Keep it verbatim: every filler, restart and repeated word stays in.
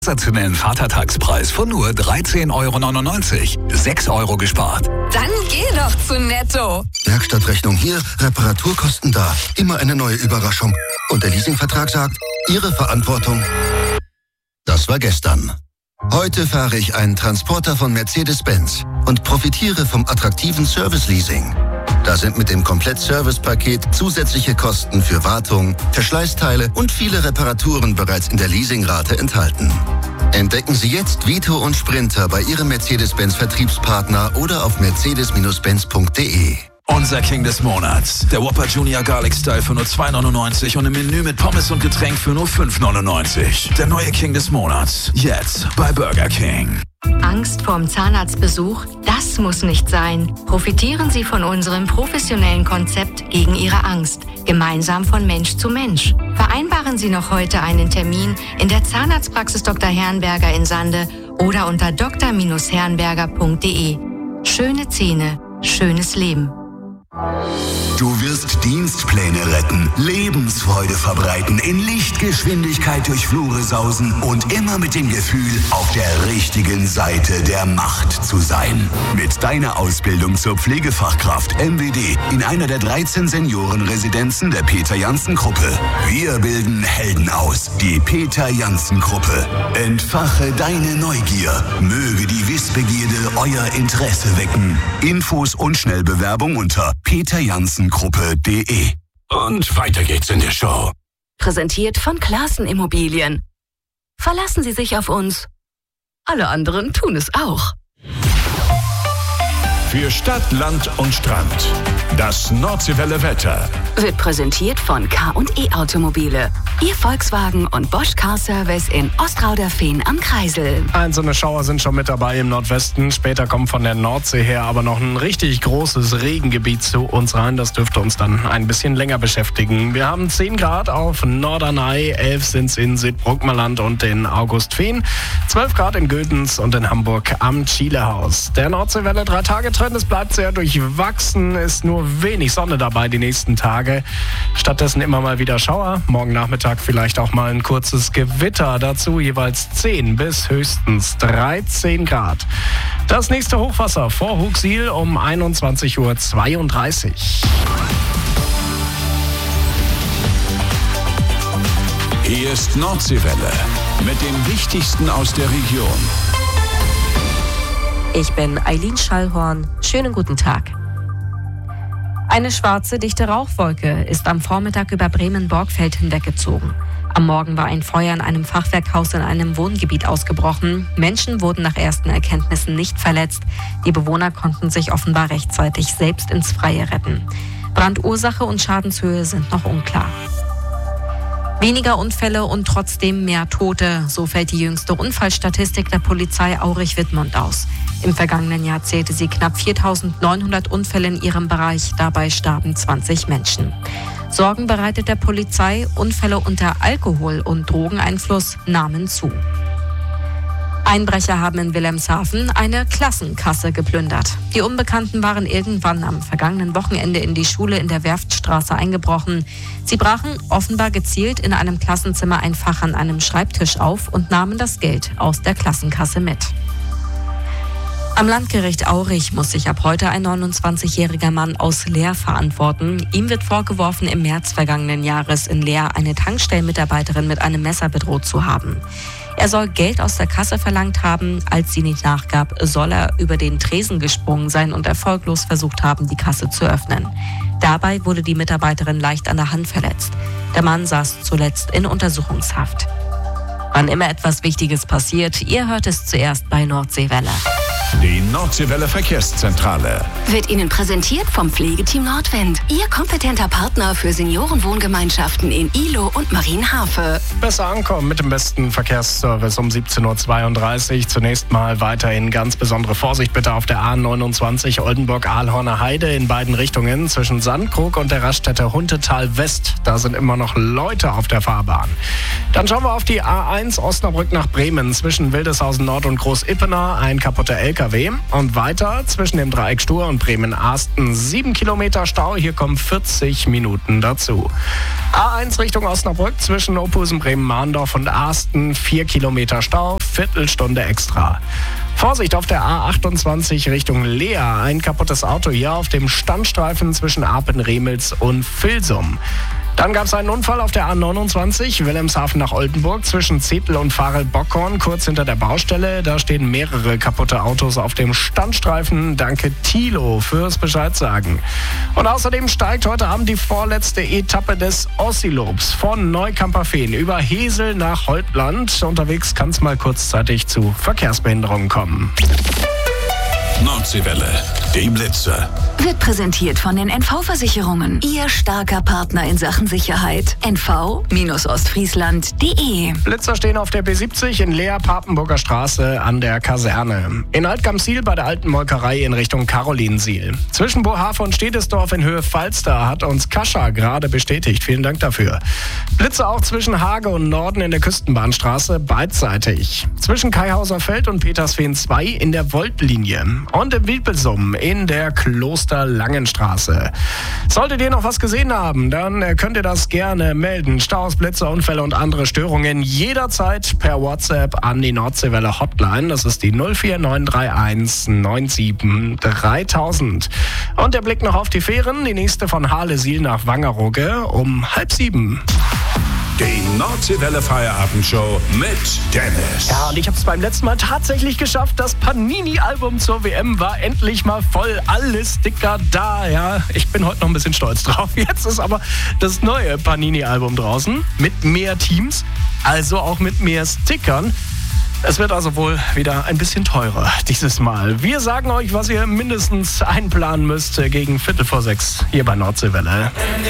sensationellen Vatertagspreis von nur dreizehn Euro neunundneunzig. sechs Euro gespart. Dann geh doch zu Netto. Werkstattrechnung hier, Reparaturkosten da. Immer eine neue Überraschung. Und der Leasingvertrag sagt, Ihre Verantwortung. Das war gestern. Heute fahre ich einen Transporter von Mercedes-Benz und profitiere vom attraktiven Service-Leasing. Da sind mit dem Komplett-Service-Paket zusätzliche Kosten für Wartung, Verschleißteile und viele Reparaturen bereits in der Leasingrate enthalten. Entdecken Sie jetzt Vito und Sprinter bei Ihrem Mercedes-Benz-Vertriebspartner oder auf mercedes Benz punkt de. Unser King des Monats. Der Whopper Junior Garlic Style für nur zwei neunundneunzig und im Menü mit Pommes und Getränk für nur fünf neunundneunzig. Der neue King des Monats. Jetzt bei Burger King. Angst vorm Zahnarztbesuch? Das muss nicht sein. Profitieren Sie von unserem professionellen Konzept gegen Ihre Angst. Gemeinsam von Mensch zu Mensch. Vereinbaren Sie noch heute einen Termin in der Zahnarztpraxis Doktor Herrenberger in Sande oder unter d r herrenberger punkt de. Schöne Zähne, schönes Leben. Du wirst Dienstpläne retten, Lebensfreude verbreiten, in Lichtgeschwindigkeit durch Flure sausen und immer mit dem Gefühl, auf der richtigen Seite der Macht zu sein. Mit deiner Ausbildung zur Pflegefachkraft M W D in einer der dreizehn Seniorenresidenzen der Peter-Janssen-Gruppe. Wir bilden Helden aus, die Peter-Janssen-Gruppe. Entfache deine Neugier. Möge die Wissbegierde euer Interesse wecken. Infos und Schnellbewerbung unter peter janssen gruppe punkt de. Und weiter geht's in der Show. Präsentiert von Classen Immobilien. Verlassen Sie sich auf uns. Alle anderen tun es auch. Für Stadt, Land und Strand. Das Nordseewelle Wetter. Wird präsentiert von K und E Automobile. Ihr Volkswagen und Bosch Car Service in Ostrauderfehn am Kreisel. Einzelne Schauer sind schon mit dabei im Nordwesten. Später kommt von der Nordsee her aber noch ein richtig großes Regengebiet zu uns rein. Das dürfte uns dann ein bisschen länger beschäftigen. Wir haben zehn Grad auf Norderney, elf sind es in Südbruckmerland und in Augustfehn, zwölf Grad in Gödens und in Hamburg am Chilehaus. Der Nordseewelle drei Tage Trend, es bleibt sehr durchwachsen, ist nur wenig Sonne dabei die nächsten Tage. Stattdessen immer mal wieder Schauer. Morgen Nachmittag vielleicht auch mal ein kurzes Gewitter. Dazu jeweils zehn bis höchstens dreizehn Grad. Das nächste Hochwasser vor Huxil um einundzwanzig Uhr zweiunddreißig. Hier ist Nordseewelle mit dem Wichtigsten aus der Region. Ich bin Eileen Schallhorn. Schönen guten Tag. Eine schwarze, dichte Rauchwolke ist am Vormittag über Bremen-Borgfeld hinweggezogen. Am Morgen war ein Feuer in einem Fachwerkhaus in einem Wohngebiet ausgebrochen. Menschen wurden nach ersten Erkenntnissen nicht verletzt. Die Bewohner konnten sich offenbar rechtzeitig selbst ins Freie retten. Brandursache und Schadenshöhe sind noch unklar. Weniger Unfälle und trotzdem mehr Tote. So fällt die jüngste Unfallstatistik der Polizei Aurich-Wittmund aus. Im vergangenen Jahr zählte sie knapp viertausendneunhundert Unfälle in ihrem Bereich. Dabei starben zwanzig Menschen. Sorgen bereitet der Polizei, Unfälle unter Alkohol- und Drogeneinfluss nahmen zu. Einbrecher haben in Wilhelmshaven eine Klassenkasse geplündert. Die Unbekannten waren irgendwann am vergangenen Wochenende in die Schule in der Werftstraße eingebrochen. Sie brachen offenbar gezielt in einem Klassenzimmer ein Fach an einem Schreibtisch auf und nahmen das Geld aus der Klassenkasse mit. Am Landgericht Aurich muss sich ab heute ein neunundzwanzigjähriger Mann aus Leer verantworten. Ihm wird vorgeworfen, im März vergangenen Jahres in Leer eine Tankstellenmitarbeiterin mit einem Messer bedroht zu haben. Er soll Geld aus der Kasse verlangt haben. Als sie nicht nachgab, soll er über den Tresen gesprungen sein und erfolglos versucht haben, die Kasse zu öffnen. Dabei wurde die Mitarbeiterin leicht an der Hand verletzt. Der Mann saß zuletzt in Untersuchungshaft. Wann immer etwas Wichtiges passiert, ihr hört es zuerst bei Nordseewelle. Die Nordseewelle Verkehrszentrale Wird Ihnen präsentiert vom Pflegeteam Nordwind. Ihr kompetenter Partner für Seniorenwohngemeinschaften in Ihlow und Marienhafe. Besser ankommen mit dem besten Verkehrsservice um siebzehn Uhr zweiunddreißig. Zunächst mal weiterhin ganz besondere Vorsicht bitte auf der A neunundzwanzig Oldenburg-Ahlhorner Heide in beiden Richtungen zwischen Sandkrug und der Raststätte Huntetal West. Da sind immer noch Leute auf der Fahrbahn. Dann schauen wir auf die A eins Osnabrück nach Bremen zwischen Wildeshausen Nord und Großippener. Ein kaputter L K W L K W. Und weiter zwischen dem Dreieck Stur und Bremen-Arsten sieben Kilometer Stau. Hier kommen vierzig Minuten dazu. A eins Richtung Osnabrück zwischen Opusen, Bremen-Mahndorf und Arsten vier Kilometer Stau, Viertelstunde extra. Vorsicht auf der A achtundzwanzig Richtung Leer. Ein kaputtes Auto hier auf dem Standstreifen zwischen Apen-Remels und Vilsum. Dann gab es einen Unfall auf der A neunundzwanzig, Wilhelmshaven nach Oldenburg, zwischen Zetel und Varel-Bockhorn, kurz hinter der Baustelle. Da stehen mehrere kaputte Autos auf dem Standstreifen. Danke Thilo fürs Bescheid sagen. Und außerdem steigt heute Abend die vorletzte Etappe des Ossilobs von Neukamperfehn über Hesel nach Holtland. Unterwegs kann es mal kurzzeitig zu Verkehrsbehinderungen kommen. Nordseewelle, die Blitzer. Wird präsentiert von den N V-Versicherungen. Ihr starker Partner in Sachen Sicherheit. N V Ostfriesland Punkt de. Blitzer stehen auf der B siebzig in Leer, Papenburger Straße an der Kaserne. In Altgamsiel bei der alten Molkerei in Richtung Karolinsiel. Zwischen Bohave und Stedesdorf in Höhe Falster hat uns Kascha gerade bestätigt. Vielen Dank dafür. Blitzer auch zwischen Hage und Norden in der Küstenbahnstraße beidseitig. Zwischen Kaihauser Feld und Petersfehn zwei in der Voltlinie. Und im Wiepelsum in der Klosterlangenstraße. Solltet ihr noch was gesehen haben, dann könnt ihr das gerne melden. Staus, Blitzer, Unfälle und andere Störungen jederzeit per WhatsApp an die Nordseewelle Hotline. Das ist die null vier neun drei eins neun sieben dreitausend. Und der Blick noch auf die Fähren. Die nächste von Harlesiel nach Wangerooge um halb sieben. Die Nordseewelle Feierabendshow mit Dennis. Ja, und ich habe es beim letzten Mal tatsächlich geschafft. Das Panini-Album zur W M war endlich mal voll. Alle Sticker da, ja. Ich bin heute noch ein bisschen stolz drauf. Jetzt ist aber das neue Panini-Album draußen mit mehr Teams, also auch mit mehr Stickern. Es wird also wohl wieder ein bisschen teurer dieses Mal. Wir sagen euch, was ihr mindestens einplanen müsst gegen Viertel vor sechs hier bei Nordseewelle.